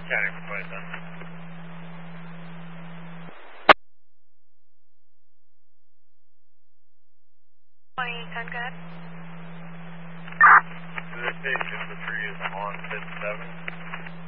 County for 27. Go ahead. This station, the 3 is on 57.